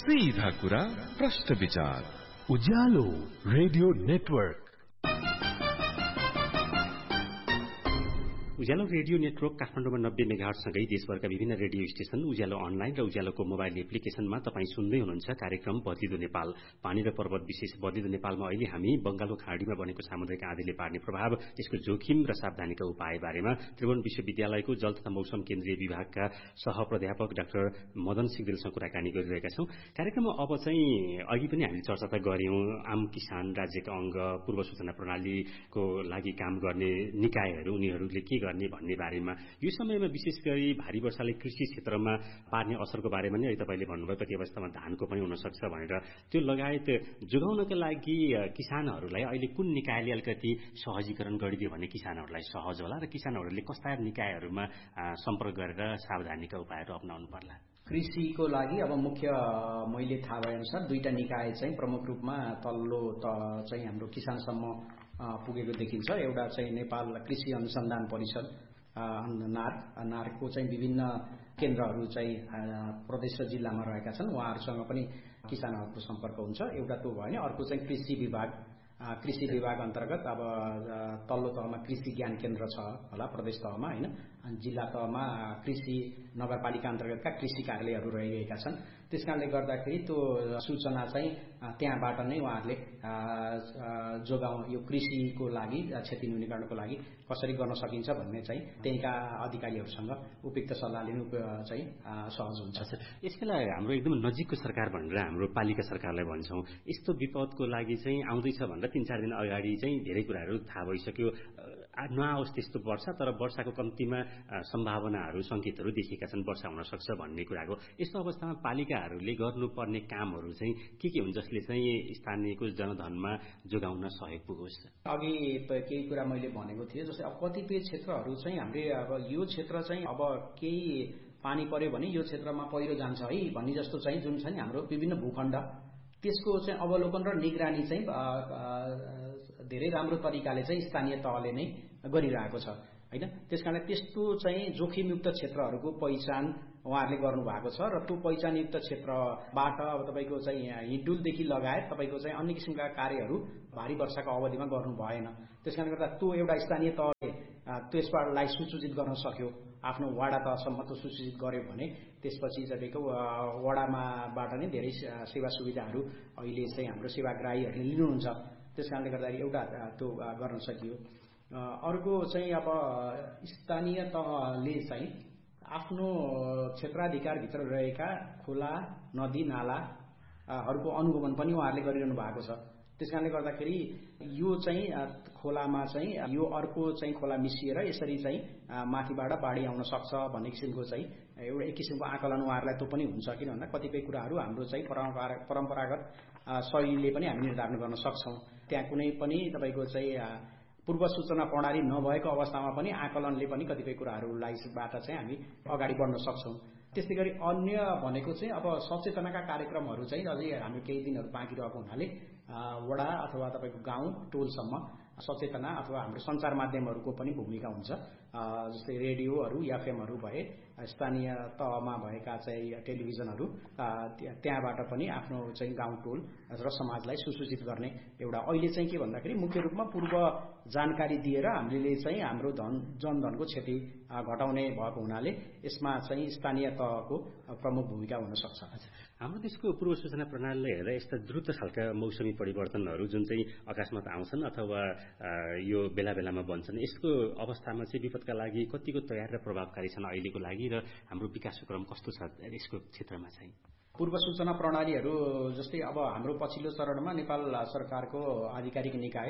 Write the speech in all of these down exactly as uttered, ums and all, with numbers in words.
सीधा कुरा प्रश्न विचार उज्यालो रेडियो नेटवर्क। उज्यालो रेडियो नेटवर्क काठमाडौँमा नब्बे मेगाहर्टसँगै देशभरका विभिन्न रेडियो स्टेशन, उज्यालो अनलाइन र उज्यालोको मोबाइल एप्लिकेशनमा तपाईँ सुन्दै हुनुहुन्छ कार्यक्रम बदलिदो नेपाल। पानी र पर्वत विशेष बदलिदो नेपालमा अहिले हामी बंगालको खाडीमा बनेको सामुद्रिक आँधीले पार्ने प्रभाव, यसको जोखिम र सावधानीका उपाय बारेमा त्रिभुवन विश्वविद्यालयको जल तथा मौसम केन्द्रीय विभागका सहप्राध्यापक डाक्टर मदन सिगदेलसँग कुराकानी गरिरहेका छौं। कार्यक्रममा अब चाहिँ अघि पनि हामीले चर्चा त गर्यौं, आम किसान राज्यका अंग, पूर्व सूचना प्रणालीको लागि काम गर्ने निकायहरू, उनीहरूले के गर्ने भन्ने बारेमा, यो समयमा विशेष गरी भारी वर्षाले कृषि क्षेत्रमा पार्ने असरको बारेमा नै तपाईले भन्नुभयो कति अवस्थामा धानको पनि हुन सक्छ भनेर। त्यो लगायत जोगाउनका लागि किसानहरूलाई अहिले कुन निकायले अलिकति सहजीकरण गरिदियो भने किसानहरूलाई सहज होला र किसानहरूले कस्ता निकायहरूमा सम्पर्क गरेर सावधानीका उपायहरू अपनाउनु पर्ला? कृषिको लागि अब मुख्य मैले थाहा भए अनुसार दुईटा निकाय चाहिँ प्रमुख रूपमा तल्लो त चाहिँ हाम्रो किसानसम्म पुगेको देखिन्छ। एउटा चाहिँ नेपाल कृषि अनुसन्धान परिषद नार्क, नार्कको चाहिँ विभिन्न केन्द्रहरू चाहिँ प्रदेश र जिल्लामा रहेका छन्, उहाँहरूसँग पनि किसानहरूको सम्पर्क हुन्छ। एउटा त्यो भयो। अर्को चाहिँ कृषि विभाग, कृषि विभाग अन्तर्गत अब तल्लो तहमा कृषि ज्ञान केन्द्र छ होला प्रदेश तहमा, हैन, जिल्ला तहमा कृषि नगरपालिका अन्तर्गतका कृषि कार्यालयहरू रहिरहेका छन्। त्यसकारणले गर्दाखेरि त्यो सूचना चाहिँ त्यहाँबाट नै उहाँहरूले जोगाउ यो कृषिको लागि क्षति न्यूनीकरणको लागि कसरी गर्न सकिन्छ भन्ने चाहिँ त्यहीका अधिकारीहरूसँग उपयुक्त सल्लाह लिनु चाहिँ सहज हुन्छ। यसका हाम्रो एकदम नजिकको सरकार भनेर हाम्रो पालिका सरकारलाई भन्छौं, यस्तो विपदको लागि चाहिँ आउँदैछ भनेर तीन चार दिन अगाडि चाहिँ धेरै कुराहरू थाहा भइसक्यो। नआओस् त्यस्तो वर्षा, तर वर्षाको कम्तीमा सम्भावनाहरू, संकेतहरू देखिएका छन् वर्षा हुन सक्छ भन्ने कुराको। यस्तो अवस्थामा पालिकाहरूले गर्नुपर्ने कामहरू चाहिँ के के हुन् जसले चाहिँ स्थानीयको जनधनमा जोगाउन सहयोग पुगोस्? अघि त केही कुरा मैले भनेको थिएँ, जस्तै अब कतिपय क्षेत्रहरू चाहिँ हामीले अब यो क्षेत्र चाहिँ अब केही पानी पर्यो भने यो क्षेत्रमा पहिरो जान्छ है भन्ने जस्तो चाहिँ जुन छ नि हाम्रो विभिन्न भूखण्ड, त्यसको चाहिँ अवलोकन र निगरानी चाहिँ धेरै राम्रो तरिकाले चाहिँ स्थानीय तहले नै गरिरहेको छ, हैन। त्यसकारण त्यस्तो चाहिँ जोखिमयुक्त क्षेत्रहरूको पहिचान उहाँहरूले गर्नुभएको छ र त्यो पहिचानयुक्त क्षेत्रबाट अब तपाईँको चाहिँ हिडुलदेखि लगायत तपाईँको चाहिँ अन्य किसिमका कार्यहरू भारी वर्षाको अवधिमा गर्नु भएन। त्यसकारणले गर्दा त्यो एउटा स्थानीय तहले त्यसबाटलाई सुसूचित गर्न सक्यो, आफ्नो वडा तहसम्म त्यो सुसूचित गर्यो भने त्यसपछि तपाईँको वडामाबाट नै धेरै सेवा सुविधाहरू अहिले चाहिँ हाम्रो सेवाग्राहीहरूले लिनुहुन्छ। त्यसकारणले गर्दा एउटा त्यो गर्न सकियो। अर्को चाहिँ अब स्थानीय तहले चाहिँ आफ्नो क्षेत्राधिकारभित्र रहेका खोला, नदी, नालाहरूको अनुगमन पनि उहाँहरूले गरिरहनु भएको छ। त्यसकारणले गर्दाखेरि यो चाहिँ खोलामा चाहिँ यो अर्को चाहिँ खोला मिसिएर यसरी चाहिँ माथिबाट बाढी आउन सक्छ भन्ने किसिमको चाहिँ एउटा एक किसिमको आकलन उहाँहरूलाई त्यो पनि हुन्छ। किन भन्दा कतिपय कुराहरू हाम्रो चाहिँ परम्परागत शैलीले पनि हामी निर्धारण गर्न सक्छौँ। त्यहाँ कुनै पनि तपाईँको चाहिँ पूर्व सूचना प्रणाली नभएको अवस्थामा पनि आकलनले पनि कतिपय कुराहरूलाईबाट चाहिँ हामी अगाडि बढ्न सक्छौँ। त्यस्तै गरी अन्य भनेको चाहिँ अब सचेतनाका कार्यक्रमहरू चाहिँ अझै हामी केही दिनहरू बाँकी रहेको हुनाले वडा अथवा तपाईँको गाउँ टोलसम्म सचेतना अथवा हाम्रो सञ्चार माध्यमहरूको पनि भूमिका हुन्छ। जस्तै रेडियोहरू, एफएमहरू भए, स्थानीय तहमा भएका चाहिँ टेलिभिजनहरू, त्यहाँबाट पनि आफ्नो चाहिँ गाउँ टोल र समाजलाई सुसूचित गर्ने एउटा अहिले चाहिँ के भन्दाखेरि मुख्य रूपमा पूर्व जानकारी दिएर हामीले चाहिँ हाम्रो धन जनधनको क्षति घटाउने भएको हुनाले यसमा चाहिँ स्थानीय तहको प्रमुख भूमिका हुन सक्छ। हाम्रो देशको पूर्व सूचना प्रणालीले हेर्दा यस्ता द्रुत खालका मौसमी परिवर्तनहरू जुन चाहिँ अकस्मात आउँछन् अथवा यो बेला बेलामा बन्छन्, यसको अवस्थामा चाहिँ विपदका लागि कतिको तयार र प्रभावकारी छन् अहिलेको लागि र हाम्रो विकासको क्रम कस्तो छ यसको क्षेत्रमा चाहिँ? पूर्व सूचना प्रणालीहरू जस्तै अब हाम्रो पछिल्लो चरणमा नेपाल सरकारको आधिकारिक निकाय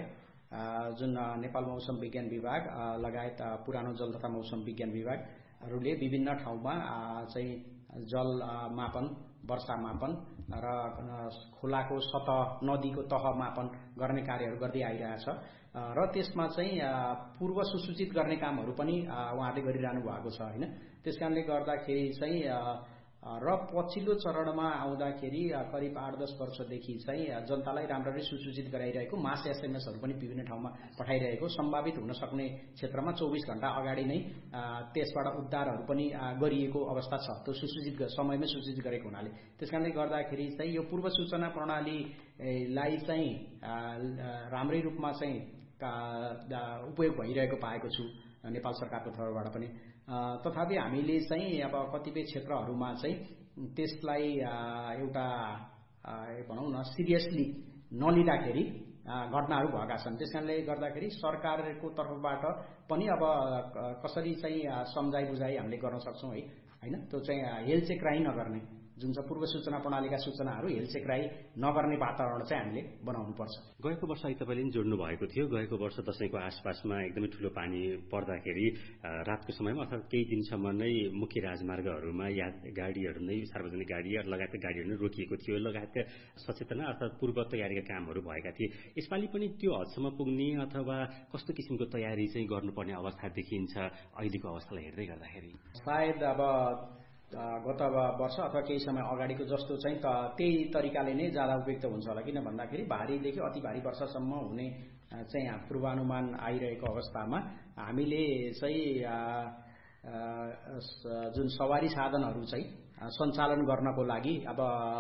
जुन नेपाल मौसम विज्ञान विभाग लगायत पुरानो जल तथा मौसम विज्ञान विभागहरूले विभिन्न ठाउँमा चाहिँ जल मापन, वर्षा मापन र खोलाको सतह, नदीको तह मापन गर्ने कार्यहरू गर्दै आइरहेछ र त्यसमा चाहिँ पूर्व सुसूचित गर्ने कामहरू पनि उहाँहरूले गरिरहनु भएको छ, हैन। त्यसकारणले गर्दाखेरि चाहिँ र पछिल्लो चरणमा आउँदाखेरि करिब आठ दस वर्षदेखि चाहिँ जनतालाई राम्ररी सुसूचित गराइरहेको मास एसएमएसहरू पनि विभिन्न ठाउँमा पठाइरहेको सम्भावित हुन सक्ने क्षेत्रमा चौबीस घण्टा अगाडि नै त्यसबाट उद्धारहरू पनि गरिएको अवस्था छ। त्यो सुसूचित समयमै सूचित गरेको हुनाले त्यसकारणले गर्दाखेरि चाहिँ यो पूर्व सूचना प्रणालीलाई चाहिँ राम्रै रूपमा चाहिँ उपयोग भइरहेको पाएको छु नेपाल सरकारको तर्फबाट पनि। तथापि हामीले चाहिँ अब कतिपय क्षेत्रहरूमा चाहिँ त्यसलाई एउटा भनौँ न सिरियसली नलिँदाखेरि घटनाहरू भएका छन्। त्यसकारणले गर्दाखेरि सरकारको तर्फबाट पनि अब कसरी चाहिँ सम्झाइ बुझाइ हामीले गर्न सक्छौँ है हैन, त्यो चाहिँ हेलचेक्राइ नगर्ने जुन चाहिँ पूर्व सूचना प्रणालीका सूचनाहरू हेलचेक्राइ नगर्ने वातावरण चाहिँ हामीले बनाउनु पर्छ। गएको वर्ष अहिले तपाईँले जोड्नु भएको थियो, गएको वर्ष दशैंको आसपासमा एकदमै ठूलो पानी पर्दाखेरि रातको समयमा अथवा केही दिनसम्म नै मुख्य राजमार्गहरूमा या गाडीहरू नै सार्वजनिक गाडी लगायतका गाडीहरू नै रोकिएको थियो, लगायतका सचेतना अर्थात पूर्व तयारीका कामहरू भएका थिए। यसपालि पनि त्यो हदसम्म पुग्ने अथवा कस्तो किसिमको तयारी चाहिँ गर्नुपर्ने अवस्था देखिन्छ अहिलेको अवस्थालाई हेर्दै गर्दाखेरि? सायद अब गत वर्ष अथवा केही समय अगाडिको जस्तो चाहिँ त त्यही तरिकाले नै ज्यादा उपयुक्त हुन्छ होला। किन भन्दाखेरि भारीदेखि अति भारी वर्षासम्म हुने चाहिँ पूर्वानुमान आइरहेको अवस्थामा हामीले चाहिँ जुन सवारी साधनहरू चाहिँ सञ्चालन गर्नको लागि अब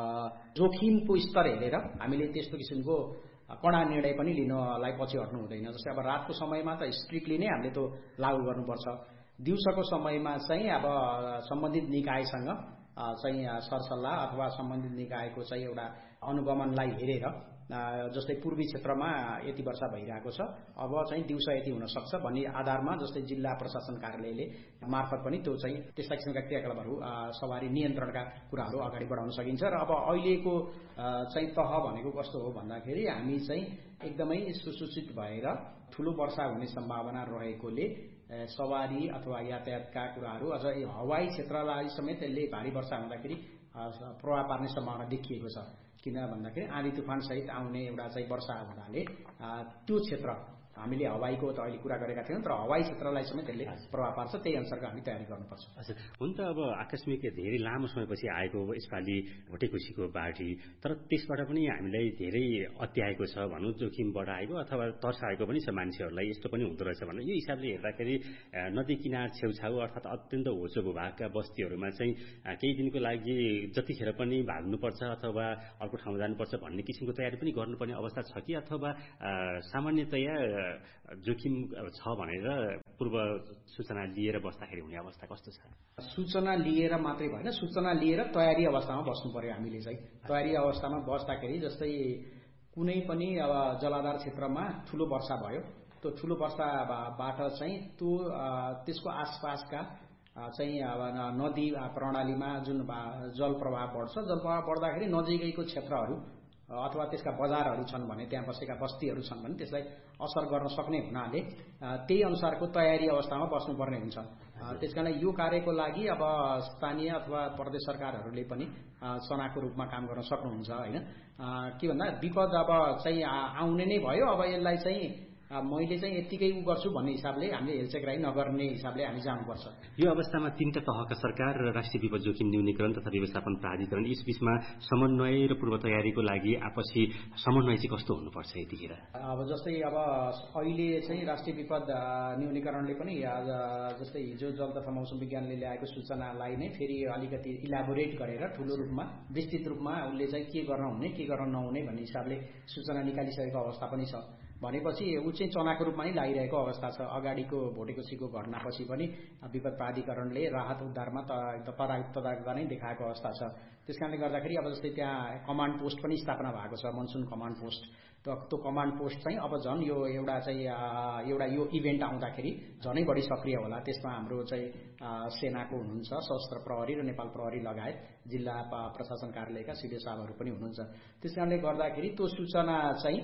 जोखिमको स्तर हेरेर हामीले त्यस्तो किसिमको कडा निर्णय पनि लिनलाई पछि हट्नु हुँदैन। जस्तै अब रातको समयमा त स्ट्रिक्टली नै हामीले त्यो लागू गर्नुपर्छ। दिउँसोको समयमा चाहिँ अब सम्बन्धित निकायसँग चाहिँ सरसल्लाह अथवा सम्बन्धित निकायको चाहिँ एउटा अनुगमनलाई हेरेर जस्तै पूर्वी क्षेत्रमा यति वर्षा भइरहेको छ, अब चाहिँ दिउँसो यति हुन सक्छ भन्ने आधारमा जस्तै जिल्ला प्रशासन कार्यालयले मार्फत पनि त्यो चाहिँ त्यस्ता किसिमका क्रियाकलापहरू सवारी नियन्त्रणका कुराहरू अगाडि बढाउन सकिन्छ। र अब अहिलेको चाहिँ तह भनेको कस्तो हो भन्दाखेरि हामी चाहिँ एकदमै सुसूचित भएर ठूलो वर्षा हुने सम्भावना रहेकोले सवारी अथवा यातायातका कुराहरू अझ हवाई क्षेत्रलाई समेत यसले भारी वर्षा हुँदाखेरि प्रभाव पार्ने सम्भावना देखिएको छ। किन भन्दाखेरि आँधी तुफान सहित आउने एउटा चाहिँ वर्षा हुनाले त्यो क्षेत्र हामीले हवाईको त अहिले कुरा गरेका थियौँ, तर हवाई क्षेत्रलाई समेत यसले प्रभाव पार्छ। त्यही अनुसारको हामी तयारी गर्नुपर्छ। हजुर, हुन त अब आकस्मिक धेरै लामो समयपछि आएको यसपालि भोटेकोसीको बाढी, तर त्यसबाट पनि हामीलाई धेरै अत्याएको छ भनौँ, जोखिम बढाएको अथवा तर्साएको पनि छ मान्छेहरूलाई, यस्तो पनि हुँदो रहेछ भनेर यो हिसाबले हेर्दाखेरि नदी किनार छेउछाउ अर्थात् अत्यन्त होचो भूभागका बस्तीहरूमा चाहिँ केही दिनको लागि जतिखेर पनि भाग्नुपर्छ अथवा अर्को ठाउँ जानुपर्छ भन्ने किसिमको तयारी पनि गर्नुपर्ने अवस्था छ कि अथवा सामान्यतया जोखिम छ भनेर पूर्व सूचना लिएर बस्दाखेरि हुने अवस्था कस्तो छ? सूचना लिएर मात्रै भएन, सूचना लिएर तयारी अवस्थामा बस्नु पर्यो। हामीले चाहिँ तयारी अवस्थामा बस्दाखेरि जस्तै कुनै पनि अब जलाधार क्षेत्रमा ठूलो वर्षा भयो, त्यो ठूलो वर्षाबाट चाहिँ त्यो त्यसको आसपासका चाहिँ अब नदी प्रणालीमा जुन जल प्रवाह बढ्छ, जल प्रवाह बढ्दाखेरि नजिकैको क्षेत्रहरू अथवा त्यसका बजारहरू छन् भने त्यहाँ बसेका बस्तीहरू छन् भने त्यसलाई असर गर्न सक्ने हुनाले त्यही अनुसारको तयारी अवस्थामा बस्नुपर्ने हुन्छ। त्यसकारण यो कार्यको लागि अब स्थानीय अथवा प्रदेश सरकारहरूले पनि सनाको रूपमा काम गर्न सक्नुहुन्छ हैन। के भन्दा विपद अब चाहिँ आउने नै भयो, अब यसलाई चाहिँ मैले चाहिँ यतिकै उ गर्छु भन्ने हिसाबले हामीले हेलचेक्राइ नगर्ने हिसाबले हामी जानुपर्छ। यो अवस्थामा तीनटा तहका सरकार र राष्ट्रिय विपद जोखिम न्यूनीकरण तथा व्यवस्थापन प्राधिकरण यस बीचमा समन्वय र पूर्व तयारीको लागि आपसी समन्वय चाहिँ कस्तो हुनुपर्छ यतिखेर? अब जस्तै अब अहिले चाहिँ राष्ट्रिय विपद न्यूनीकरणले पनि जस्तै हिजो जल तथा मौसम विज्ञानले ल्याएको सूचनालाई नै फेरि अलिकति इलाबोरेट गरेर ठूलो रूपमा विस्तृत रूपमा उसले चाहिँ के गर्न हुने के गर्न नहुने भन्ने हिसाबले सूचना निकालिसकेको अवस्था पनि छ। भनेपछि ऊ चाहिँ चनाको रूपमा नै लागिरहेको अवस्था छ। अगाडिको भोटेकोसीको घटनापछि पनि विपद प्राधिकरणले राहत उद्धारमा तदारकता नै देखाएको अवस्था छ। त्यसकारणले गर्दाखेरि अब जस्तै त्यहाँ कमान्ड पोस्ट पनि स्थापना भएको छ, मनसुन कमान्ड पोस्ट। त्यो कमान्ड पोस्ट चाहिँ अब झन् यो एउटा चाहिँ एउटा यो इभेन्ट आउँदाखेरि झनै बढी सक्रिय होला। त्यसमा हाम्रो चाहिँ सेनाको हुनुहुन्छ, सशस्त्र प्रहरी र नेपाल प्रहरी लगायत जिल्ला प्रशासन कार्यालयका सिडिओ साहबहरू पनि हुनुहुन्छ। त्यसकारणले गर्दाखेरि त्यो सूचना चाहिँ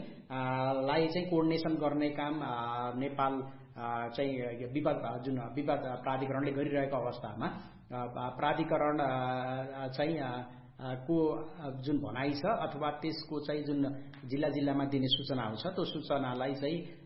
लाई चाहिँ कोअर्डिनेसन गर्ने काम नेपाल चाहिँ विपद जुन विपद प्राधिकरणले गरिरहेको अवस्थामा प्राधिकरण चाहिँ को जुन भनाइ छ अथवा त्यसको चाहिँ जुन जिल्ला जिल्लामा दिने सूचनाहरू छ त्यो सूचनालाई चाहिँ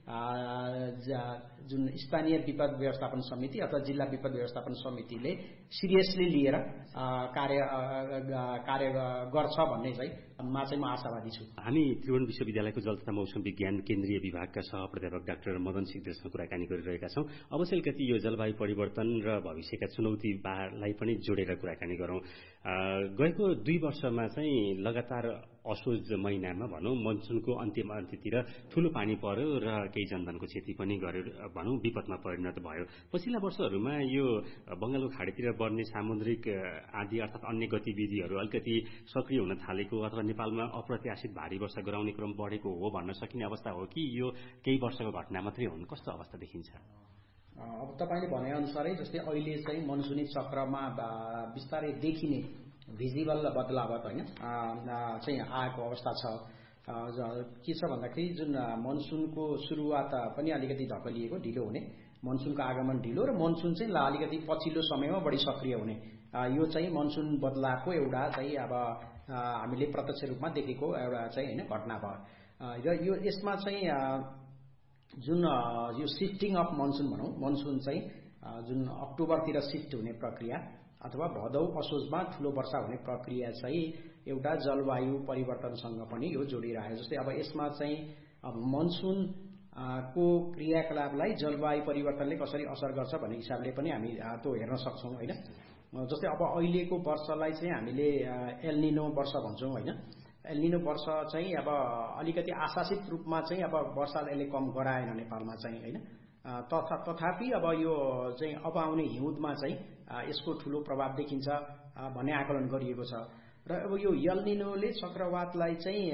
जुन स्थानीय विपद व्यवस्थापन समिति अथवा जिल्ला विपद व्यवस्थापन समितिले सिरियसली लिएर कार्य कार्य गर्छ भन्ने चाहिँ मा चाहिँ म आशावादी छु। हामी त्रिभुवन विश्वविद्यालयको जल तथा मौसम विज्ञान केन्द्रीय विभागका सहप्राध्यापक डाक्टर मदन सिगदेलसँग कुराकानी गरिरहेका छौं। अब चाहिँ अलिकति यो जलवायु परिवर्तन र भविष्यका चुनौतीलाई पनि जोडेर कुराकानी गरौं। गएको दुई वर्षमा चाहिँ लगातार असोज महिनामा भनौं मनसुनको अन्तिम अन्त्यतिर ठूलो पानी पर्यो र केही जनधनको क्षति पनि गर्यो भनौं विपदमा परिणत भयो। पछिल्ला वर्षहरूमा यो बंगालको खाडीतिर बढ्ने सामुद्रिक आदि अर्थात अन्य गतिविधिहरू अलिकति सक्रिय हुन थालेको अथवा नेपालमा अप्रत्याशित भारी वर्षा गराउने क्रम बढेको हो भन्न सकिने अवस्था हो कि यो केही वर्षको घटना मात्रै हुन्? कस्तो अवस्था देखिन्छ? अब तपाईले भने अनुसारै जस्तै अहिले चाहिँ मनसुनी चक्रमा बिस्तारै देखिने भिजिबल बदलावट हैन चाहिँ आएको अवस्था छ। के छ भन्दाखेरि जुन मनसुनको सुरुवात पनि अलिकति धकलिएको ढिलो हुने, मनसुनको आगमन ढिलो र मनसुन चाहिँ अलिकति पछिल्लो समयमा बढी सक्रिय हुने, यो चाहिँ मनसुन बदलाको एउटा चाहिँ अब हामीले प्रत्यक्ष रूपमा देखेको एउटा चाहिँ हैन घटना भयो। र यो यसमा चाहिँ जुन यो शिफ्टिङ अफ मनसुन भनौं, मनसुन चाहिँ जुन अक्टोबरतिर शिफ्ट हुने प्रक्रिया अथवा भदौ असोजमा ठूलो वर्षा हुने प्रक्रिया चाहिँ एउटा जलवायु परिवर्तनसँग पनि यो जोडिरहेको। जस्तै अब यसमा चाहिँ अब मनसुन को क्रियाकलापलाई जलवायु परिवर्तनले कसरी असर गर्छ भन्ने हिसाबले पनि हामी त्यो हेर्न सक्छौं हैन। जस्तै अब अहिलेको वर्षलाई चाहिँ हामीले एल निनो वर्ष भन्छौं हैन। एल निनो वर्ष चाहिँ अब अलिकति आशासित रूपमा चाहिँ अब वर्षाले यसले कम गराएन नेपालमा चाहिँ हैन। तथा तथापि अब यो चाहिँ अब आउने हिउँदमा चाहिँ यसको ठूलो प्रभाव देखिन्छ भन्ने आकलन गरिएको छ। र अब यो एल निनोले चक्रवातलाई चाहिँ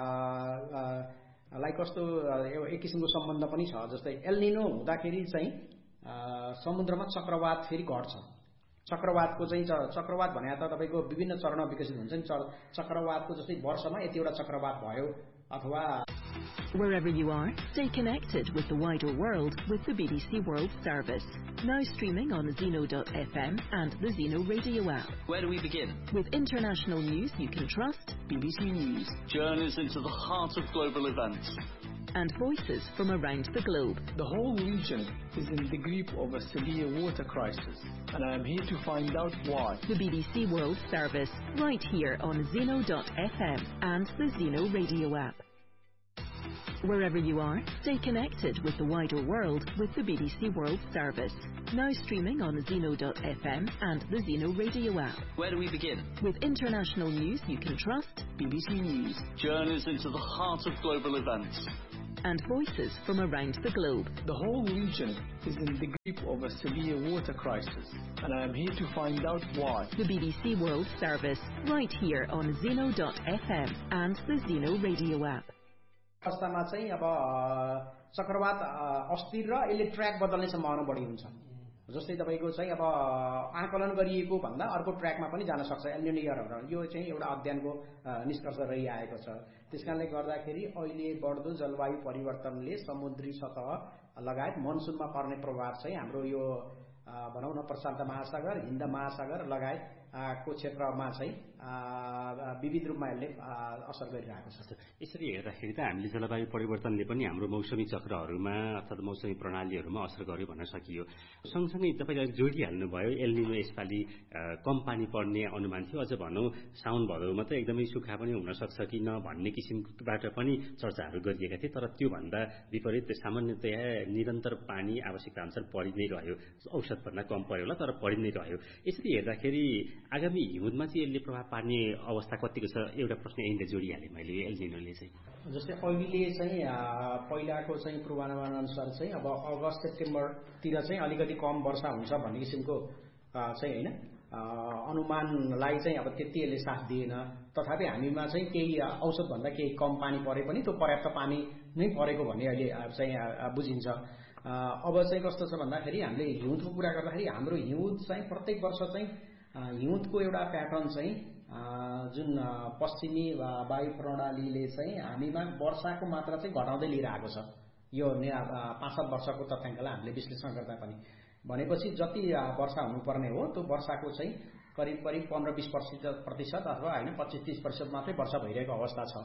लाई कस्तो एक किसिमको सम्बन्ध पनि छ। जस्तै एल निनो हुँदाखेरि चाहिँ समुद्रमा चक्रवात फेरि घट्छ। चक्रवातको चाहिँ चक्रवात भने त तपाईको विभिन्न चरणमा विकसित हुन्छ नि। चक्रवातको जस्तै वर्षमा यतिवटा चक्रवात भयो अथवा Wherever you are, stay connected with the wider world with the B B C World Service. Now streaming on Zeno dot F M and the Zeno radio app. Where do we begin? With international news you can trust. B B C News. Journeys into the heart of global events. And voices from around the globe. The whole region is in the grip of a severe water crisis, and I am here to find out why. The B B C World Service, right here on Zeno dot F M and the Zeno radio app. Wherever you are, stay connected with the wider world with the B B C World Service. Now streaming on Zeno dot F M and the Zeno radio app. Where do we begin? With international news you can trust. B B C News. Journeys into the heart of global events. And voices from around the globe. The whole region is in the grip of a severe water crisis, and I am here to find out why. The B B C World Service, right here on Zeno dot F M and the Zeno radio app. अवस्थामा चाहिँ अब चक्रवात अस्थिर र यसले track बदल्ने सम्भावना बढी हुन्छ। जस्तै तपाईको चाहिँ अब आकलन गरिएको भन्दा अर्को ट्र्याकमा पनि जान सक्छ एल निनो इयरहरु। यो चाहिँ एउटा अध्ययनको निष्कर्ष रहिआएको छ। त्यसकारणले गर्दाखेरि अहिले बढ्दो जलवायु परिवर्तनले समुद्री सतह लगायत मनसुनमा पर्ने प्रभाव चाहिँ हाम्रो यो भनौं न प्रशान्त महासागर, हिन्द महासागर लगायत को क्षेत्रमा चाहिँ विविध रूपमा यसले असर गरिरहेको छ। यसरी हेर्दाखेरि त हामीले जलवायु परिवर्तनले पनि हाम्रो मौसमी चक्रहरूमा अर्थात् मौसमी प्रणालीहरूमा असर गर्यो भन्न सकियो। सँगसँगै तपाईले जोडिहाल्नु भयो एल निनो यसपालि कम पानी पर्ने अनुमान थियो। अझ भनौं साउन भदौमा त एकदमै सुक्खा पनि हुन सक्छ कि न भन्ने किसिमबाट पनि चर्चाहरू गरिएका थिए। तर त्यो भन्दा विपरीत सामान्यतया निरन्तर पानी आवश्यकता अनुसार परि नै रह्यो। औसत भन्दा कम पर्यो होला तर परि नै रह्यो। यसरी हेर्दाखेरि आगामी हिउँदमा चाहिँ यसले प्रभाव पार्ने अवस्था कतिको छ एउटा प्रश्न यहीँले जोडिहाले मैले एल निनोले चाहिँ। जस्तै अहिले चाहिँ पहिलाको चाहिँ पूर्वानुमान अनुसार चाहिँ अब अगस्त सेप्टेम्बरतिर चाहिँ अलिकति कम वर्षा हुन्छ भन्ने किसिमको चाहिँ हैन अनुमानलाई चाहिँ अब त्यति यसले साथ दिएन। तथापि हामीमा चाहिँ केही औसत भन्दा केही कम पानी परे पनि त्यो पर्याप्त पानी नै परेको भन्ने अहिले चाहिँ बुझिन्छ। अब चाहिँ कस्तो छ भन्दाखेरि हामीले हिउँदको कुरा गर्दाखेरि हाम्रो हिउँद चाहिँ प्रत्येक वर्ष चाहिँ हिउँदको एउटा प्याटर्न चाहिँ जुन पश्चिमी वायु प्रणालीले चाहिँ हामीमा वर्षाको मात्रा चाहिँ घटाउँदै लिएर आएको छ। यो पाँच सात वर्षको तथ्याङ्कलाई हामीले विश्लेषण गर्दा पनि भनेपछि जति वर्षा हुनुपर्ने हो त्यो वर्षाको चाहिँ करिब करिब पन्ध्र बीस प्रतिशत अथवा हैन पच्चीस तीस प्रतिशत मात्रै वर्षा भइरहेको अवस्था छ।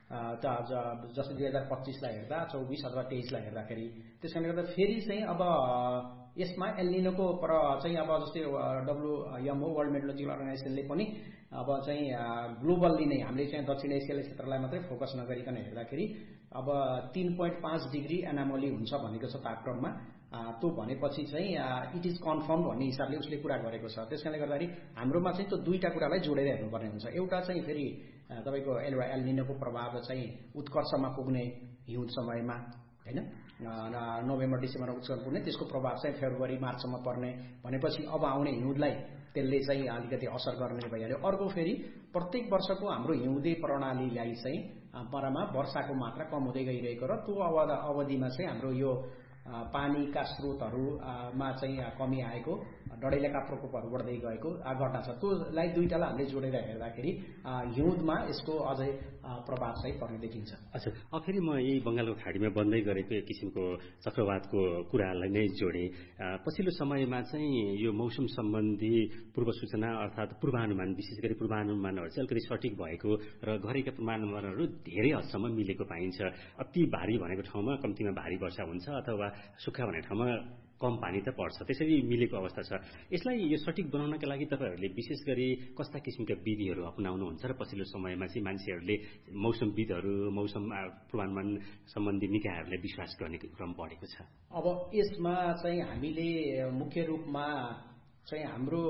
जस्तै दुई हजार पच्चिसलाई हेर्दा चौबिस अथवा तेइसलाई हेर्दाखेरि त्यस कारणले गर्दा फेरि चाहिँ अब यसमा एलनिनोको पर चाहिँ अब जस्तै डब्लुएमओ वर्ल्ड मेट्रोलोजिकल अर्गनाइजेसनले पनि अब चाहिँ ग्लोबल्ली नै हामीले चाहिँ दक्षिण एसियाली क्षेत्रलाई मात्रै फोकस नगरिकन हेर्दाखेरि अब तीन पोइन्ट पाँच डिग्री एनामोली हुन्छ भनेको छ तापक्रममा। त्यो भनेपछि चाहिँ इट इज कन्फर्म भन्ने हिसाबले उसले कुरा गरेको छ। त्यस कारणले गर्दाखेरि हाम्रोमा चाहिँ त्यो दुईटा कुरालाई जोडेर हेर्नुपर्ने हुन्छ। एउटा चाहिँ फेरि तपाईँको एउटा एलनिनोको प्रभाव चाहिँ उत्कर्षमा पुग्ने हिउँद समयमा होइन, नोभेम्बर डिसेम्बरमा उत्कर्ष पुग्ने, त्यसको प्रभाव चाहिँ फेब्रुअरी मार्चसम्म पर्ने भनेपछि अब आउने हिउँदलाई त्यसले चाहिँ अलिकति असर गर्ने भइहाल्यो। अर्को फेरि प्रत्येक वर्षको हाम्रो हिउँदे प्रणालीलाई चाहिँ परमा वर्षाको मात्रा कम हुँदै गइरहेको र त्यो अवध अवधिमा चाहिँ हाम्रो यो पानीका स्रोतहरूमा चाहिँ कमी आएको, डडेलाका प्रकोपहरू बढ्दै गएको घटना छ। त्योलाई दुईटालाई हामीले जोडेर हेर्दाखेरि हिउँदमा यसको अझै प्रभाव चाहिँ पर्ने देखिन्छ। अच्छा, अब फेरि म यही बङ्गालको खाडीमा बन्दै गरेको एक किसिमको चक्रवातको कुरालाई नै जोडेँ। पछिल्लो समयमा चाहिँ यो मौसम सम्बन्धी पूर्व सूचना अर्थात् पूर्वानुमान, विशेष गरी पूर्वानुमानहरू चाहिँ अलिकति सठिक भएको र गरेका पूर्वानुमानहरू धेरै हदसम्म मिलेको पाइन्छ। अति भारी भनेको ठाउँमा कम्तीमा भारी वर्षा हुन्छ अथवा सुक्खा भन्ने ठाउँमा कम पानी त पर्छ, त्यसरी मिलेको अवस्था छ। यसलाई यो सठिक बनाउनका लागि तपाईँहरूले विशेष गरी कस्ता किसिमका विधिहरू अपनाउनुहुन्छ र पछिल्लो समयमा चाहिँ मान्छेहरूले मौसमविदहरू, मौसम पूर्वानुमान सम्बन्धी निकायहरूलाई विश्वास गर्ने क्रम बढेको छ? अब यसमा चाहिँ हामीले मुख्य रूपमा चाहिँ हाम्रो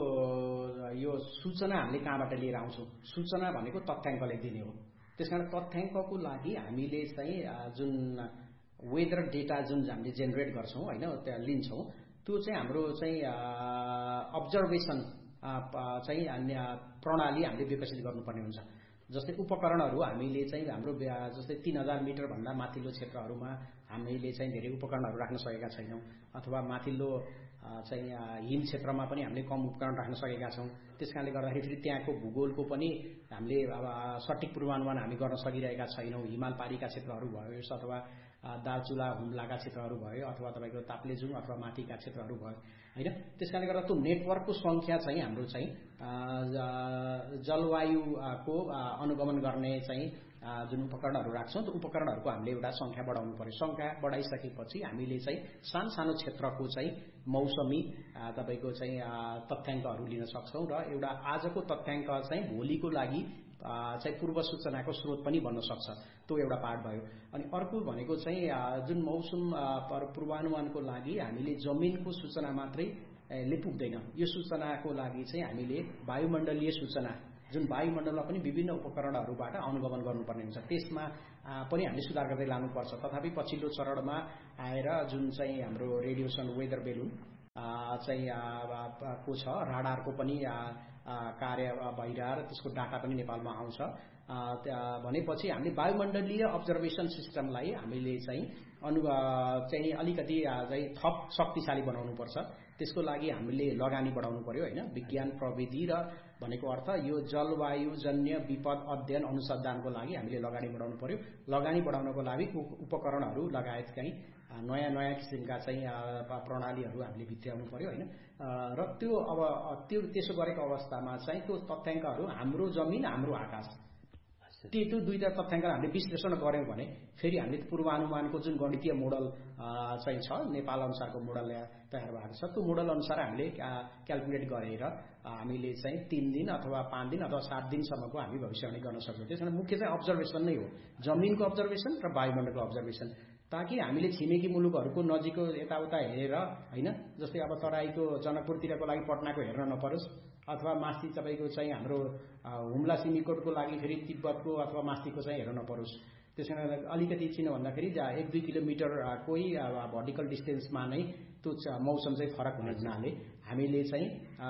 यो सूचना हामीले कहाँबाट लिएर आउँछौँ? सूचना भनेको तथ्याङ्कले दिने हो। त्यसकारण तथ्याङ्कको लागि हामीले चाहिँ जुन वेदर डेटा जुन हामीले जेनेरेट गर्छौँ होइन, त्यहाँ लिन्छौँ, त्यो चाहिँ हाम्रो चाहिँ अब्जर्भेसन चाहिँ प्रणाली हामीले विकसित गर्नुपर्ने हुन्छ। जस्तै उपकरणहरू हामीले चाहिँ हाम्रो जस्तै तीन हजार मिटरभन्दा माथिल्लो क्षेत्रहरूमा हामीले चाहिँ धेरै उपकरणहरू राख्न सकेका छैनौँ, अथवा माथिल्लो चाहिँ हिम क्षेत्रमा पनि हामीले कम उपकरण राख्न सकेका छौँ। त्यस कारणले गर्दाखेरि फेरि त्यहाँको भूगोलको पनि हामीले अब सठिक पूर्वानुमान हामी गर्न सकिरहेका छैनौँ। हिमाल पारीका क्षेत्रहरू भयो अथवा दार्चुला हुम्लाका क्षेत्रहरू भयो अथवा तपाईँको ताप्लेजुङ अथवा माथिका क्षेत्रहरू भयो होइन। त्यस कारणले गर्दा त्यो नेटवर्कको सङ्ख्या चाहिँ हाम्रो चाहिँ जलवायुको अनुगमन गर्ने चाहिँ जुन उपकरणहरू राख्छौँ त्यो उपकरणहरूको हामीले एउटा सङ्ख्या बढाउनु पर्यो। सङ्ख्या बढाइसकेपछि हामीले चाहिँ सानो सानो क्षेत्रको चाहिँ मौसमी तपाईँको चाहिँ तथ्याङ्कहरू लिन सक्छौँ र एउटा आजको तथ्याङ्क चाहिँ भोलिको लागि चाहिँ पूर्व सूचनाको स्रोत पनि बन्न सक्छ। त्यो एउटा पार्ट भयो। अनि अर्को भनेको चाहिँ जुन मौसम पूर्वानुमानको लागि हामीले जमिनको सूचना मात्रै ले पुग्दैन। यो सूचनाको लागि चाहिँ हामीले वायुमण्डलीय सूचना जुन वायुमण्डलमा पनि विभिन्न उपकरणहरूबाट अनुगमन गर्नुपर्ने हुन्छ, त्यसमा पनि हामीले सुधार गर्दै लानुपर्छ। तथापि पछिल्लो चरणमा आएर जुन चाहिँ हाम्रो रेडिएसन वेदर बेलुन चाहिँ को छ, राडारको पनि कार्य भइरहेर त्यसको डाटा पनि नेपालमा आउँछ भनेपछि हामीले वायुमण्डलीय अब्जर्भेसन सिस्टमलाई हामीले चाहिँ अनु चाहिँ अलिकति चाहिँ थप शक्तिशाली बनाउनुपर्छ। त्यसको लागि हामीले लगानी बढाउनु पर्यो होइन। विज्ञान प्रविधि र भनेको अर्थ यो जलवायुजन्य विपद अध्ययन अनुसन्धानको लागि हामीले लगानी बढाउनु पर्यो। लगानी बढाउनको लागि उपकरणहरू लगायत चाहिँ नयाँ नयाँ किसिमका चाहिँ प्रणालीहरू हामीले भित्र्याउनु पर्यो होइन। र त्यो अब त्यो त्यसो गरेको अवस्थामा चाहिँ त्यो तथ्याङ्कहरू हाम्रो जमिन हाम्रो आकाश त्यो त्यो दुईटा तथ्याङ्क हामीले विश्लेषण गऱ्यौँ भने फेरि हामीले पूर्वानुमानको जुन गणितीय मोडल चाहिँ छ, नेपाल अनुसारको मोडल तयार भएको छ, त्यो मोडल अनुसार हामीले क्यालकुलेट गरेर हामीले चाहिँ तीन दिन अथवा पाँच दिन अथवा सात दिनसम्मको हामी भविष्यवाणी गर्न सक्छौँ। त्यसमा मुख्य चाहिँ अब्जर्भेसन नै हो, जमिनको अब्जर्भेसन र वायुमण्डलको अब्जर्भेसन, ताकि हामीले छिमेकी मुलुकहरूको नजिकको यताउता हेरेर होइन, जस्तै अब तराईको जनकपुरतिरको लागि पटनाको हेर्न नपरोस् अथवा मास्ती तपाईँको चाहिँ हाम्रो हुम्ला सिमीकोटको लागि फेरि तिब्बतको अथवा मास्तीको चाहिँ हेर्न नपरोस्। त्यस कारण अलिकति किन भन्दाखेरि एक दुई किलोमिटर कोही भर्टिकल डिस्टेन्समा नै त्यो मौसम चाहिँ फरक हुने हुनाले हामीले चाहिँ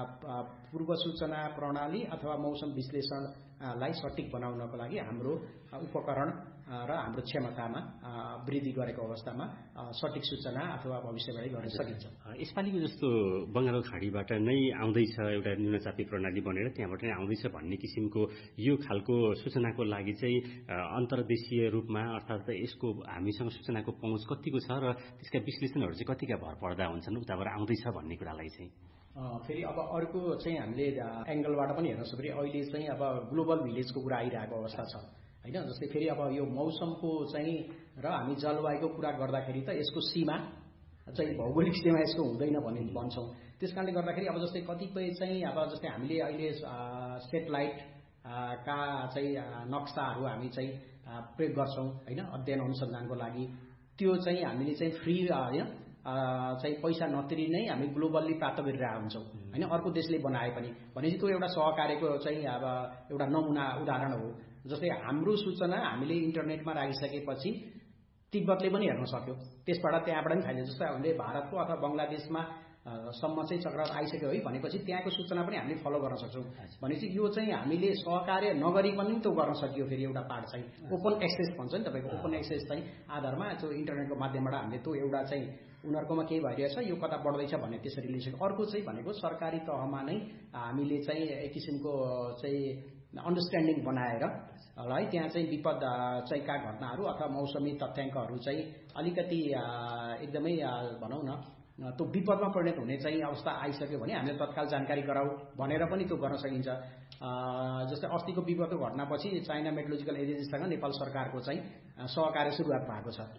पूर्व सूचना प्रणाली अथवा मौसम विश्लेषणलाई सठिक बनाउनको लागि हाम्रो उपकरण र हाम्रो क्षमतामा वृद्धि गरेको अवस्थामा सठिक सूचना अथवा भविष्यवाणी गर्न सकिन्छ। यसपालिको जस्तो बङ्गालको खाडीबाट नै आउँदैछ एउटा न्यूनचापी प्रणाली बनेर त्यहाँबाट नै आउँदैछ भन्ने किसिमको यो खालको सूचनाको लागि चाहिँ अन्तर्देशीय रूपमा अर्थात् यसको हामीसँग सूचनाको पहुँच कतिको छ र त्यसका विश्लेषणहरू चाहिँ कतिका भर पर्दा हुन्छन् उताबाट आउँदैछ भन्ने कुरालाई चाहिँ फेरि अब अर्को चाहिँ हामीले एङ्गलबाट पनि हेर्न सक्छौँ। अहिले चाहिँ अब ग्लोबल भिलेजको कुरा आइरहेको अवस्था छ होइन। जस्तै फेरि अब यो मौसमको चाहिँ र हामी जलवायुको कुरा गर्दाखेरि त यसको सीमा चाहिँ भौगोलिक सीमा यसको हुँदैन भन्ने भन्छौँ। त्यस कारणले गर्दाखेरि अब जस्तै कतिपय चाहिँ अब जस्तै हामीले अहिले सेटेलाइट का चाहिँ नक्साहरू हामी चाहिँ प्रयोग गर्छौँ होइन, अध्ययन अनुसन्धानको लागि। त्यो चाहिँ हामीले चाहिँ फ्री होइन चाहिँ पैसा नतिरी नै हामी ग्लोबल्ली प्राप्त गरिरहेका हुन्छौँ होइन, अर्को देशले बनाए पनि। भनेपछि त्यो एउटा सहकार्यको चाहिँ अब एउटा नमुना उदाहरण हो। जस्तै हाम्रो सूचना हामीले इन्टरनेटमा राखिसकेपछि तिब्बतले पनि हेर्न सक्यो, त्यसबाट त्यहाँबाट पनि खाइन्छ। जस्तै हामीले भारतको अथवा बङ्गलादेशमा सम्म चाहिँ चक्रवात आइसक्यो है भनेपछि त्यहाँको सूचना पनि हामीले फलो गर्न सक्छौँ। भनेपछि यो चाहिँ हामीले सहकार्य नगरी पनि त्यो गर्न सकियो। फेरि एउटा पार्ट चाहिँ ओपन एक्सेस भन्छ नि तपाईँको, ओपन एक्सेस चाहिँ आधारमा त्यो इन्टरनेटको माध्यमबाट हामीले त्यो एउटा चाहिँ उनीहरूकोमा केही भइरहेछ यो कता बढ्दैछ भन्ने त्यसरी लिइसक्यो। अर्को चाहिँ भनेको सरकारी तहमा नै हामीले चाहिँ एक किसिमको चाहिँ अन्डरस्ट्यान्डिङ बनाएर ल है त्यहाँ चाहिँ विपद चाहिँ का घटनाहरू अथवा मौसमी तथ्याङ्कहरू चाहिँ अलिकति एकदमै भनौँ न त्यो विपदमा परिणत हुने चाहिँ अवस्था आइसक्यो भने हामीले तत्काल जानकारी गराऊ भनेर पनि त्यो गर्न सकिन्छ। जस्तै अस्तिको विपदको घटनापछि चाइना मेट्रोलोजिकल एजेन्सीसँग नेपाल सरकारको चाहिँ सहकार्य सुरुवात भएको छ।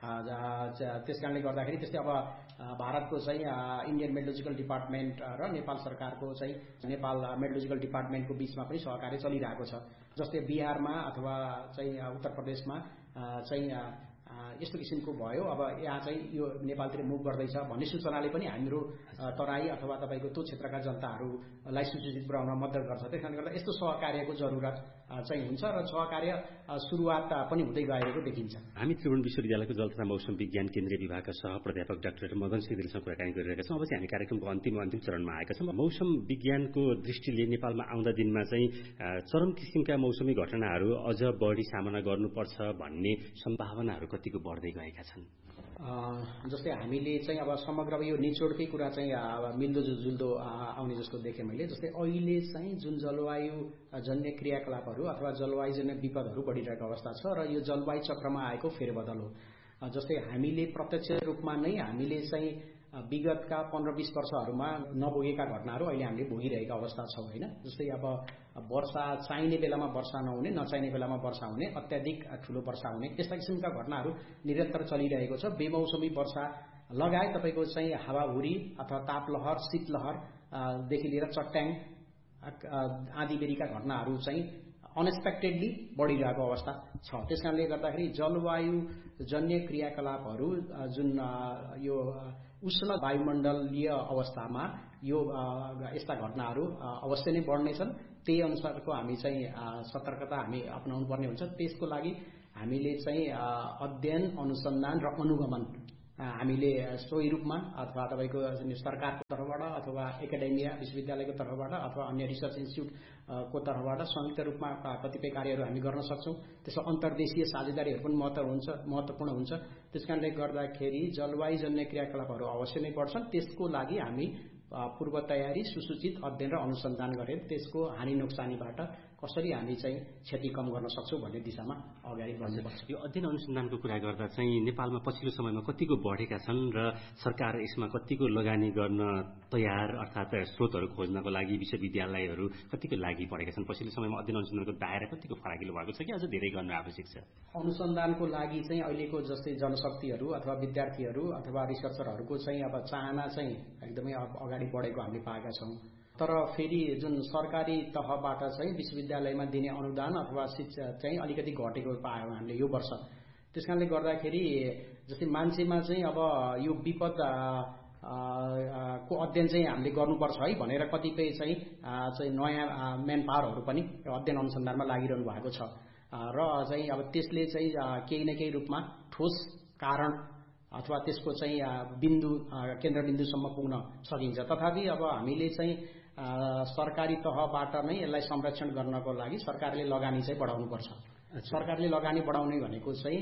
त्यस कारणले गर्दाखेरि त्यस्तै अब भारतको चाहिँ इन्डियन मेट्रोलोजिकल डिपार्टमेन्ट र नेपाल सरकारको चाहिँ नेपाल मेट्रोलोजिकल डिपार्टमेन्टको बिचमा पनि सहकार्य चलिरहेको छ। जस्तै बिहारमा अथवा चाहिँ उत्तर प्रदेशमा चाहिँ यस्तो किसिमको भयो, अब यहाँ चाहिँ यो नेपालतिर मुभ गर्दैछ भन्ने सूचनाले पनि हाम्रो तराई अथवा तपाईँको त्यो क्षेत्रका जनताहरूलाई सूचित गराउन मद्दत गर्छ। त्यस कारणले गर्दा यस्तो सहकार्यको जरुरत चाहिँ हुन्छ र सहकार्य सुरुवात पनि हुँदै गएको देखिन्छ। हामी त्रिभुवन विश्वविद्यालयको जल तथा मौसम विज्ञान केन्द्रीय विभागका सह प्राध्यापक डाक्टर मदन सिंहदेलसँग कुराकानी गरिरहेका छौँ। अब चाहिँ हामी कार्यक्रमको अन्तिम अन्तिम चरणमा आएका छौँ। मौसम विज्ञानको दृष्टिले नेपालमा आउँदा दिनमा चाहिँ चरम किसिमका मौसमी घटनाहरू अझ बढी सामना गर्नुपर्छ भन्ने सम्भावनाहरू कतिको बढ्दै गएका छन्? जस्तै हामीले चाहिँ अब समग्र यो निचोडकै कुरा चाहिँ अब मिल्दो जुल्दो आउने जस्तो देखेँ मैले। जस्तै अहिले चाहिँ जुन जलवायु जन्य क्रियाकलापहरू अथवा जलवायुजन्य विपदहरू बढिरहेको अवस्था छ र यो जलवायु चक्रमा आएको फेरबदल हो। जस्तै हामीले प्रत्यक्ष रूपमा नै हामीले चाहिँ विगतका पन्ध्र बीस वर्षहरूमा नभोगेका घटनाहरू अहिले हामीले भोगिरहेका अवस्था छौँ होइन। जस्तै अब वर्षा चाहिने बेलामा वर्षा नहुने, नचाहिने बेलामा वर्षा हुने, अत्याधिक ठुलो वर्षा हुने, त्यस्ता किसिमका घटनाहरू निरन्तर चलिरहेको छ। बेमौसमी वर्षा लगायत तपाईँको चाहिँ हावाहुरी अथवा तापलहर, शीतलहरदेखि लिएर चट्याङ आदि बेरीका घटनाहरू चाहिँ अनएक्सपेक्टेडली बढिरहेको अवस्था छ। त्यस कारणले गर्दाखेरि जलवायु जन्य क्रियाकलापहरू जुन यो उष्ण वायुमण्डलीय अवस्थामा यो यस्ता घटनाहरू अवश्य नै बढ्नेछन्। त्यही अनुसारको हामी चाहिँ सतर्कता हामी अपनाउनु पर्ने हुन्छ। त्यसको लागि हामीले चाहिँ अध्ययन अनुसन्धान र अनुगमन हामीले सोही रूपमा अथवा तपाईँको सरकारको तर्फबाट अथवा एकाडेमिया विश्वविद्यालयको तर्फबाट अथवा अन्य रिसर्च इन्स्टिट्युटको तर्फबाट संयुक्त रूपमा कतिपय कार्यहरू हामी गर्न सक्छौँ। त्यसो अन्तर्देशीय साझेदारीहरू पनि महत्त्व हुन्छ महत्त्वपूर्ण हुन्छ। त्यस कारणले गर्दाखेरि जलवायुजन्य क्रियाकलापहरू अवश्य नै बढ्छन्। त्यसको लागि हामी पूर्व तयारी, सुसूचित अध्ययन र अनुसन्धान गरेर त्यसको हानि नोक्सानीबाट कसरी हामी चाहिँ क्षति कम गर्न सक्छौँ भन्ने दिशामा अगाडि बढ्नुपर्छ। यो अध्ययन अनुसन्धानको कुरा गर्दा चाहिँ नेपालमा पछिल्लो समयमा कतिको बढेका छन् र सरकार यसमा कतिको लगानी गर्न तयार, अर्थात् स्रोतहरू खोज्नको लागि विश्वविद्यालयहरू कतिको लागि परेका छन्? पछिल्लो समयमा अध्ययन अनुसन्धानको दायरा कतिको फराकिलो भएको छ कि अझ धेरै गर्न आवश्यक छ? अनुसन्धानको लागि चाहिँ अहिलेको जस्तै जनशक्तिहरू अथवा विद्यार्थीहरू अथवा रिसर्चरहरूको चाहिँ अब चाहना चाहिँ एकदमै अगाडि बढेको हामीले पाएका छौँ। तर फेरि जुन सरकारी तहबाट चाहिँ विश्वविद्यालयमा दिने अनुदान अथवा शिक्षा चाहिँ अलिकति घटेको पायौँ हामीले यो वर्ष। त्यस कारणले गर्दाखेरि जस्तै मान्छेमा चाहिँ अब यो विपद को अध्ययन चाहिँ हामीले गर्नुपर्छ है भनेर कतिपय चाहिँ चाहिँ नयाँ म्यान पावरहरू पनि अध्ययन अनुसन्धानमा लागिरहनु भएको छ र चाहिँ अब त्यसले चाहिँ केही न केही रूपमा ठोस कारण अथवा त्यसको चाहिँ बिन्दु केन्द्रबिन्दुसम्म पुग्न सकिन्छ। तथापि अब हामीले चाहिँ सरकारी तहबाट नै यसलाई संरक्षण गर्नको लागि सरकारले लगानी चाहिँ बढाउनुपर्छ। सरकारले लगानी बढाउने भनेको चाहिँ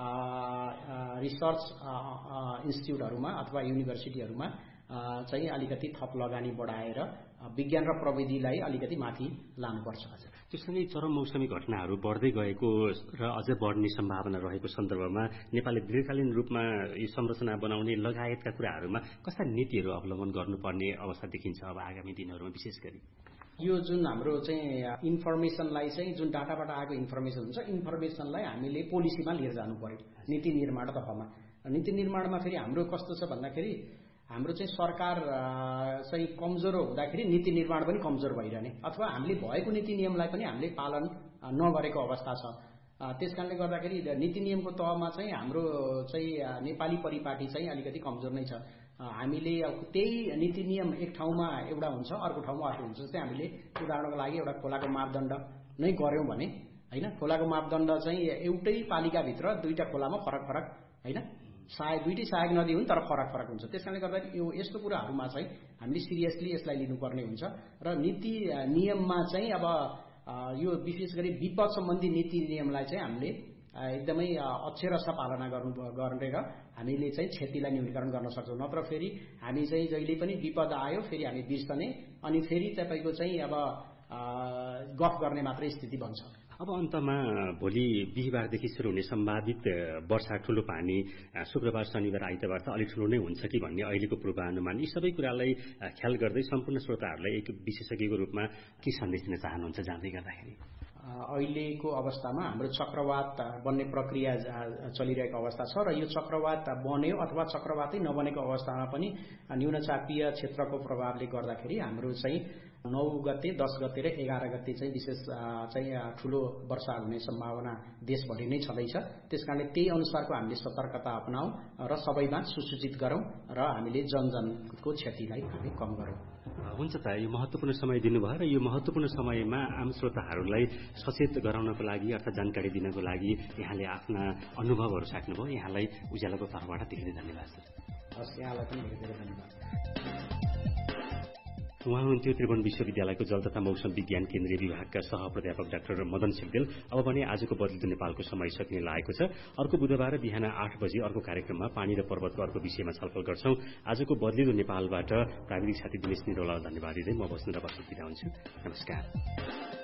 रिसर्च इन्स्टिट्युटहरूमा अथवा युनिभर्सिटीहरूमा चाहिँ अलिकति थप लगानी बढाएर विज्ञान र प्रविधिलाई अलिकति माथि लानुपर्छ। त्यससँगै चरम मौसमी घटनाहरू बढ्दै गएको र अझ बढ्ने सम्भावना रहेको सन्दर्भमा नेपालले दीर्घकालीन रूपमा यो संरचना बनाउने लगायतका कुराहरूमा कस्ता नीतिहरू अवलम्बन गर्नुपर्ने अवस्था देखिन्छ अब आगामी दिनहरूमा विशेष गरी? यो जुन हाम्रो चाहिँ इन्फर्मेसनलाई चाहिँ जुन डाटाबाट आएको इन्फर्मेसन हुन्छ इन्फर्मेसनलाई हामीले पोलिसीमा लिएर जानु पर्यो नीति निर्माण तहमा। नीति निर्माणमा फेरि हाम्रो कस्तो छ भन्दाखेरि हाम्रो चाहिँ सरकार चाहिँ कमजोर हुँदाखेरि नीति निर्माण पनि कमजोर भइरहने अथवा हामीले भएको नीति नियमलाई पनि हामीले पालन नगरेको अवस्था छ। त्यसकारणले गर्दाखेरि नीति नियमको तहमा चाहिँ हाम्रो चाहिँ नेपाली परिपाटी चाहिँ अलिकति कमजोर नै छ। हामीले अब त्यही नीति नियम एक ठाउँमा एउटा हुन्छ अर्को ठाउँमा अर्को हुन्छ। जस्तै हामीले उदाहरणको लागि एउटा खोलाको मापदण्ड नै गर्यौं भने हैन खोलाको मापदण्ड चाहिँ एउटै पालिकाभित्र दुईटा खोलामा फरक फरक हैन सहायक दुईटै सहायक नदी हुन् तर फरक फरक हुन्छ। त्यसकारणले गर्दा यो यस्तो कुराहरूमा चाहिँ हामीले सिरियसली यसलाई लिनुपर्ने हुन्छ र नीति नियममा चाहिँ अब यो विशेष गरी विपद सम्बन्धी नीति नियमलाई चाहिँ हामीले एकदमै अक्षरशः पालना गर्नु गरेर हामीले चाहिँ क्षतिलाई न्यूनीकरण गर्न सक्छौं। नत्र फेरि हामी चाहिँ जहिले पनि विपद आयो फेरि हामी बिर्सने अनि फेरि तपाईको चाहिँ अब गफ गर्ने मात्रै स्थिति बन्छ। अब अन्तमा भोलि बिहीबारदेखि सुरु हुने सम्भावित वर्षा ठूलो पानी शुक्रबार शनिबार आइतबार त अलिक ठूलो नै हुन्छ कि भन्ने अहिलेको पूर्वानुमान यी सबै कुरालाई ख्याल गर्दै सम्पूर्ण श्रोताहरूलाई एक विशेषज्ञको रूपमा के सन्देश दिन चाहनुहुन्छ जाँदै गर्दाखेरि? अहिलेको अवस्थामा हाम्रो चक्रवात बन्ने प्रक्रिया चलिरहेको अवस्था छ र यो चक्रवात बन्यो अथवा चक्रवातै नबनेको अवस्थामा पनि न्यूनचापीय क्षेत्रको प्रभावले गर्दाखेरि हाम्रो चाहिँ नौ गते दस गते र एघार गते चाहिँ विशेष चाहिँ ठूलो वर्षा हुने सम्भावना देशभरि नै छँदैछ। त्यसकारणले त्यही अनुसारको हामीले सतर्कता अपनाऊ र सबैमा सुसूचित गरौं र हामीले जनजनको क्षतिलाई हामी कम गरौं। हुन्छ त यो महत्त्वपूर्ण समय दिनुभयो र यो महत्त्वपूर्ण समयमा आम श्रोताहरूलाई सचेत गराउनको लागि अर्थात् जानकारी दिनको लागि यहाँले आफ्ना अनुभवहरू साक्नुभयो। यहाँलाई उज्यालोको तर्फबाट धेरै धन्यवाद सर। हस् यहाँलाई पनि धेरै धेरै धन्यवाद। उहाँ हुनुहुन्थ्यो त्रिभुवन विश्वविद्यालयको जल तथा मौसम विज्ञान केन्द्रीय विभागका सह प्राध्यापक डाक्टर मदन सिग्देल। अब भने आजको बदलिदो नेपालको समय सकिने लागेको छ। अर्को बुधबार बिहान आठ बजे अर्को कार्यक्रममा पानी र पर्वतको अर्को विषयमा छलफल गर्छौं। आजको बदलिदो नेपालबाट प्राविधिक साथी दिनेश निरौला धन्यवाद दिँदै म बस्नु र बस्नु बिदा हुन्छु। नमस्कार।